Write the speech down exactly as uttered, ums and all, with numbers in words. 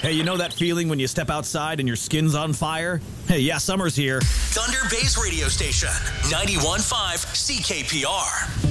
Hey, you know that feeling when you step outside and your skin's on fire? Hey, yeah, summer's here. Thunder Bay's radio station, ninety-one point five C K P R.